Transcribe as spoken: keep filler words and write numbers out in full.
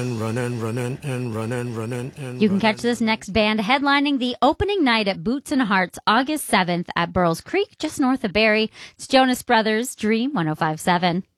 and running, running, and running, running, and You can running. catch this next band headlining the opening night at Boots and Hearts August seventh at Burles Creek, just north of Barrie. It's Jonas Brothers, Dream one oh five point seven.